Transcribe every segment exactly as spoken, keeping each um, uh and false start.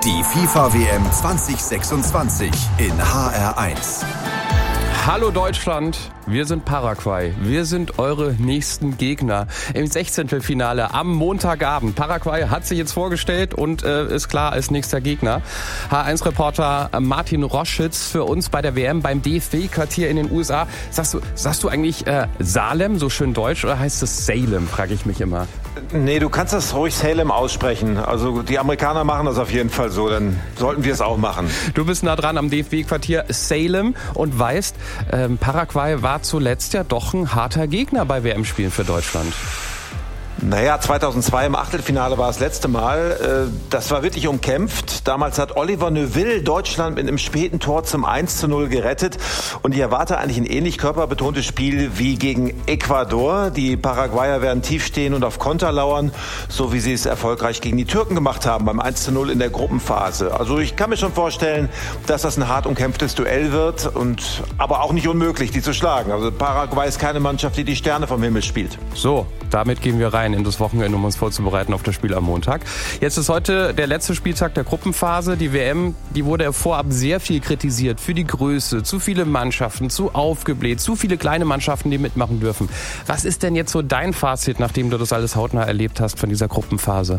Die FIFA-W M zwanzig sechsundzwanzig in H R eins. Hallo Deutschland, wir sind Paraguay. Wir sind eure nächsten Gegner im Sechzehntelfinale am Montagabend. Paraguay hat sich jetzt vorgestellt und äh, ist klar als nächster Gegner. H eins Reporter Martin Roschitz für uns bei der W M beim D F B-Quartier in den U S A. Sagst du, sagst du eigentlich äh, Salem, so schön deutsch, oder heißt es Salem, frage ich mich immer. Nee, du kannst das ruhig Salem aussprechen. Also die Amerikaner machen das auf jeden Fall so, dann sollten wir es auch machen. Du bist nah dran am D F B-Quartier Salem und weißt, ähm, Paraguay war zuletzt ja doch ein harter Gegner bei W M-Spielen für Deutschland. Naja, zweitausendzwei im Achtelfinale war das letzte Mal. Das war wirklich umkämpft. Damals hat Oliver Neuville Deutschland mit einem späten Tor zum eins zu null gerettet. Und ich erwarte eigentlich ein ähnlich körperbetontes Spiel wie gegen Ecuador. Die Paraguayer werden tief stehen und auf Konter lauern, so wie sie es erfolgreich gegen die Türken gemacht haben beim eins zu null in der Gruppenphase. Also ich kann mir schon vorstellen, dass das ein hart umkämpftes Duell wird, und aber auch nicht unmöglich, die zu schlagen. Also Paraguay ist keine Mannschaft, die die Sterne vom Himmel spielt. So, damit gehen wir rein in das Wochenende, um uns vorzubereiten auf das Spiel am Montag. Jetzt ist heute der letzte Spieltag der Gruppenphase. Die W M, die wurde vorab sehr viel kritisiert für die Größe, zu viele Mannschaften, zu aufgebläht, zu viele kleine Mannschaften, die mitmachen dürfen. Was ist denn jetzt so dein Fazit, nachdem du das alles hautnah erlebt hast von dieser Gruppenphase?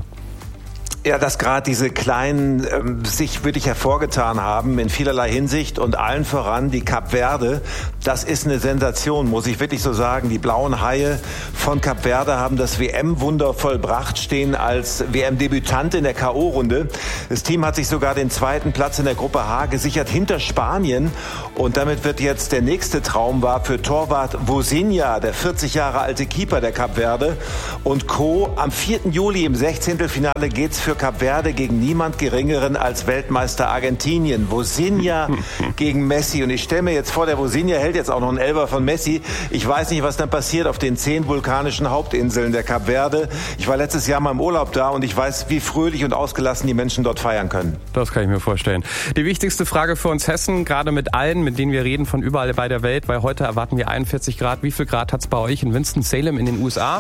Ja, dass gerade diese Kleinen ähm, sich wirklich hervorgetan haben in vielerlei Hinsicht, und allen voran die Kap Verde. Das ist eine Sensation, muss ich wirklich so sagen. Die blauen Haie von Kap Verde haben das W M-Wunder vollbracht, stehen als W M-Debütant in der K O-Runde. Das Team hat sich sogar den zweiten Platz in der Gruppe H gesichert hinter Spanien, und damit wird jetzt der nächste Traum wahr für Torwart Vozinha, der vierzig Jahre alte Keeper der Kap Verde und Co. Am vierten Juli im Sechzehntelfinale geht's für Kap Verde gegen niemand Geringeren als Weltmeister Argentinien. Vozinha gegen Messi. Und ich stelle mir jetzt vor, der Vozinha hält jetzt auch noch einen Elfer von Messi. Ich weiß nicht, was dann passiert auf den zehn vulkanischen Hauptinseln der Kap Verde. Ich war letztes Jahr mal im Urlaub da, und ich weiß, wie fröhlich und ausgelassen die Menschen dort feiern können. Das kann ich mir vorstellen. Die wichtigste Frage für uns Hessen, gerade mit allen, mit denen wir reden, von überall bei der Welt, weil heute erwarten wir einundvierzig Grad. Wie viel Grad hat es bei euch in Winston-Salem in den U S A?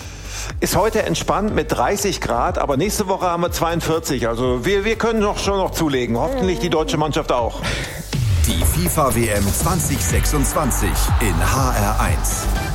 Ist heute entspannt mit dreißig Grad, aber nächste Woche haben wir zweiundvierzig. Also wir, wir können doch schon noch zulegen. Hoffentlich die deutsche Mannschaft auch. Die FIFA-W M zwanzig sechsundzwanzig in H R eins.